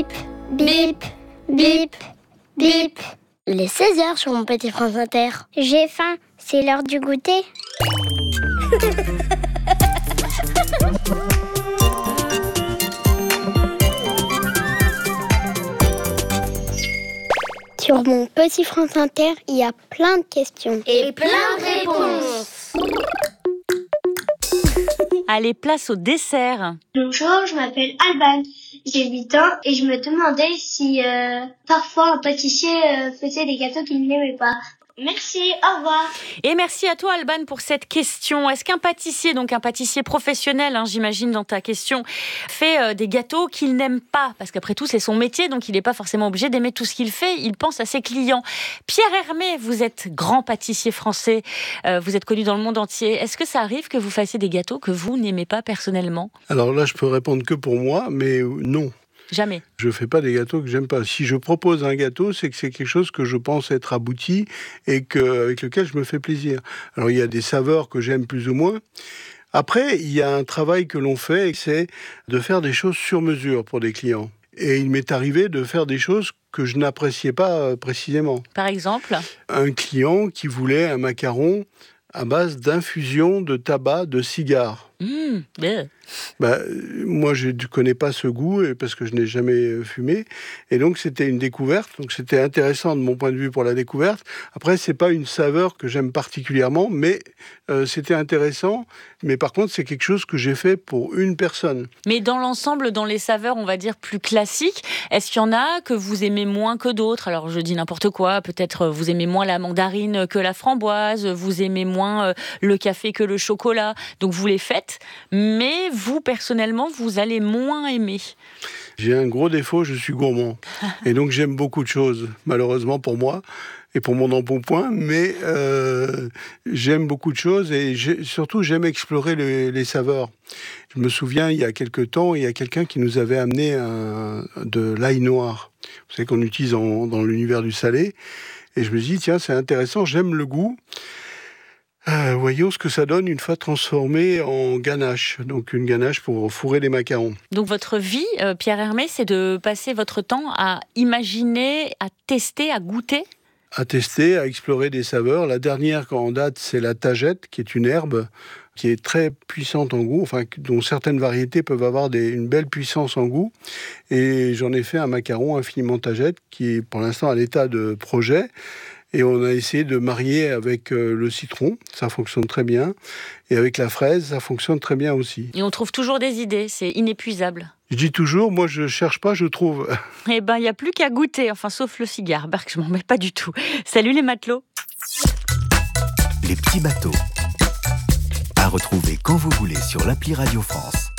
Bip, bip, bip, bip. Il est 16h sur mon petit France Inter. J'ai faim, c'est l'heure du goûter. Sur mon petit France Inter, il y a plein de questions. Et plein de réponses. Allez, place au dessert. Bonjour, je m'appelle Alban, j'ai 8 ans et je me demandais si parfois un pâtissier faisait des gâteaux qu'il n'aimait pas. Merci, au revoir. Et merci à toi Alban pour cette question. Est-ce qu'un pâtissier, donc un pâtissier professionnel, j'imagine dans ta question, fait des gâteaux qu'il n'aime pas? Parce qu'après tout, c'est son métier, donc il n'est pas forcément obligé d'aimer tout ce qu'il fait. Il pense à ses clients. Pierre Hermé, vous êtes grand pâtissier français. Vous êtes connu dans le monde entier. Est-ce que ça arrive que vous fassiez des gâteaux que vous n'aimez pas personnellement? Alors là, je peux répondre que pour moi, mais non. Jamais. Je fais pas des gâteaux que j'aime pas. Si je propose un gâteau, c'est que c'est quelque chose que je pense être abouti et avec lequel je me fais plaisir. Alors il y a des saveurs que j'aime plus ou moins. Après, il y a un travail que l'on fait, et c'est de faire des choses sur mesure pour des clients. Et il m'est arrivé de faire des choses que je n'appréciais pas précisément. Par exemple? Un client qui voulait un macaron à base d'infusion de tabac de cigare. Moi, je ne connais pas ce goût parce que je n'ai jamais fumé. Et donc, c'était une découverte. Donc, c'était intéressant de mon point de vue pour la découverte. Après, ce n'est pas une saveur que j'aime particulièrement, mais c'était intéressant. Mais par contre, c'est quelque chose que j'ai fait pour une personne. Mais dans l'ensemble, dans les saveurs, on va dire, plus classiques, est-ce qu'il y en a que vous aimez moins que d'autres? Alors, je dis n'importe quoi. Peut-être vous aimez moins la mandarine que la framboise. Vous aimez moins le café que le chocolat. Donc, vous les faites. Mais vous, personnellement, vous allez moins aimer. J'ai un gros défaut, je suis gourmand. Et donc, j'aime beaucoup de choses, malheureusement pour moi et pour mon embonpoint. Mais j'aime beaucoup de choses et surtout, j'aime explorer les saveurs. Je me souviens, il y a quelque temps, il y a quelqu'un qui nous avait amené de l'ail noir. Vous savez qu'on utilise dans l'univers du salé. Et je me dis, tiens, c'est intéressant, j'aime le goût. Voyons ce que ça donne une fois transformé en ganache. Donc une ganache pour fourrer les macarons. Donc votre vie, Pierre Hermé, c'est de passer votre temps à imaginer, à tester, à goûter? À tester, à explorer des saveurs. La dernière en date, c'est la tagette, qui est une herbe qui est très puissante en goût, dont certaines variétés peuvent avoir une belle puissance en goût. Et j'en ai fait un macaron infiniment tagette, qui est pour l'instant à l'état de projet. Et on a essayé de marier avec le citron, ça fonctionne très bien. Et avec la fraise, ça fonctionne très bien aussi. Et on trouve toujours des idées, c'est inépuisable. Je dis toujours, moi je cherche pas, je trouve. Eh ben, il n'y a plus qu'à goûter, sauf le cigare. Je m'en mets pas du tout. Salut les matelots. Les petits bateaux. À retrouver quand vous voulez sur l'appli Radio France.